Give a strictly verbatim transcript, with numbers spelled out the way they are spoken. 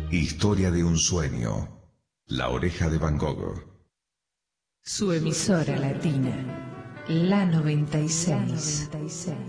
Historia de un sueño. La oreja de Van Gogh. Su emisora latina, la noventa y seis.